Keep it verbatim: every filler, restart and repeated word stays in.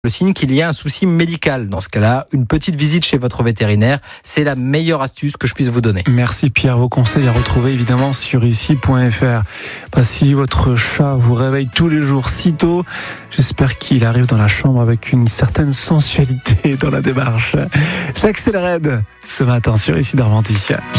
le signe qu'il y a un souci médical. Dans ce cas-là, une petite visite chez votre vétérinaire, c'est la meilleure astuce que je puisse vous donner. Merci Pierre, vos conseils à retrouver évidemment sur ici point f r. Bah, si votre chat vous réveille tous les jours si tôt, j'espère qu'il arrive dans la chambre avec une certaine sensualité dans la démarche. C'est Axel Red ce matin sur ici Normandie.